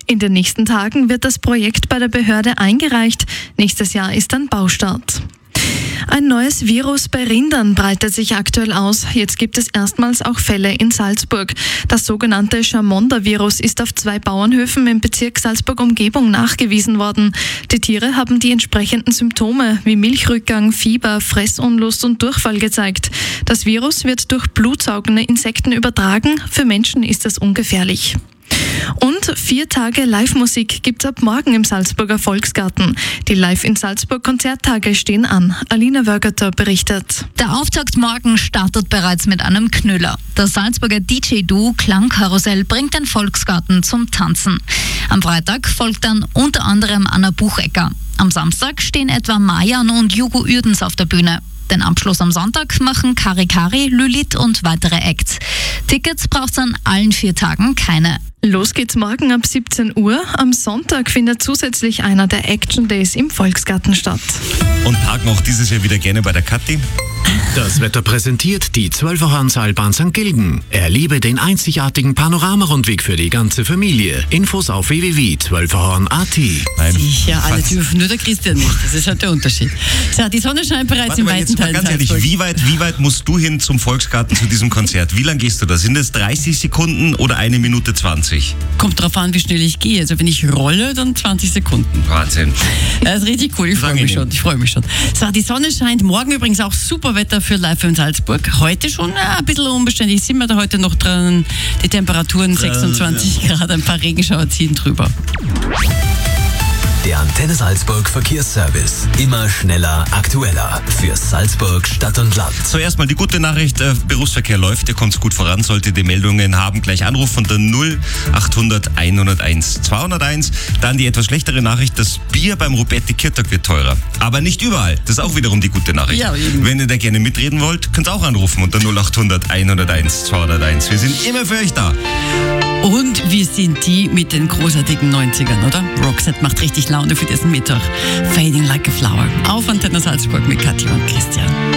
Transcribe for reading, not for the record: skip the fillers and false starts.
In den nächsten Tagen wird das Projekt bei der Behörde eingereicht. Nächstes Jahr ist dann Baustart. Ein neues Virus bei Rindern breitet sich aktuell aus. Jetzt gibt es erstmals auch Fälle in Salzburg. Das sogenannte Chamonda-Virus ist auf 2 Bauernhöfen im Bezirk Salzburg-Umgebung nachgewiesen worden. Die Tiere haben die entsprechenden Symptome wie Milchrückgang, Fieber, Fressunlust und Durchfall gezeigt. Das Virus wird durch blutsaugende Insekten übertragen. Für Menschen ist das ungefährlich. Und 4 Tage Live-Musik gibt's ab morgen im Salzburger Volksgarten. Die Live in Salzburg Konzerttage stehen an. Alina Wörgerter berichtet. Der Auftakt morgen startet bereits mit einem Knüller. Das Salzburger DJ-Duo Klangkarussell bringt den Volksgarten zum Tanzen. Am Freitag folgt dann unter anderem Anna Buchecker. Am Samstag stehen etwa Mayan und Jugo Uerdens auf der Bühne. Den Abschluss am Sonntag machen Kari Kari, Lilith und weitere Acts. Tickets braucht's an allen 4 Tagen keine. Los geht's morgen ab 17 Uhr. Am Sonntag findet zusätzlich einer der Action Days im Volksgarten statt. Und park noch dieses Jahr wieder gerne bei der Kathi. Das Wetter präsentiert die 12er-Seilbahn St. Gilgen. Erlebe den einzigartigen Panoramarundweg für die ganze Familie. Infos auf www.12erhorn.at. Sicher, alle dürfen, nur der Christian nicht. Das ist halt der Unterschied. So, die Sonne scheint bereits in weiten Teilen. Ganz ehrlich, wie weit musst du hin zum Volksgarten zu diesem Konzert? Wie lang gehst du da? Sind es 30 Sekunden oder 1 Minute 20? Kommt drauf an, wie schnell ich gehe. Also wenn ich rolle, dann 20 Sekunden. Wahnsinn. Das ist richtig cool, ich freue mich schon. So, die Sonne scheint, morgen übrigens auch super Wetter für Live in Salzburg. Heute schon ein bisschen unbeständig, sind wir da heute noch dran. Die Temperaturen 26 Grad, ein paar Regenschauer ziehen drüber. Der Antenne Salzburg Verkehrsservice. Immer schneller, aktueller. Für Salzburg, Stadt und Land. Zuerst mal die gute Nachricht, Berufsverkehr läuft, ihr kommt gut voran, solltet ihr Meldungen haben, gleich anrufen unter 0800 101 201. Dann die etwas schlechtere Nachricht, das Bier beim Rubetti Kirtag wird teurer. Aber nicht überall, das ist auch wiederum die gute Nachricht. Ja, wenn ihr da gerne mitreden wollt, könnt ihr auch anrufen unter 0800 101 201. Wir sind immer für euch da. Und wir sind die mit den großartigen 90ern, oder? Roxette macht richtig Laune für diesen Mittag. Fading like a flower. Auf Antenne Salzburg mit Katja und Christian.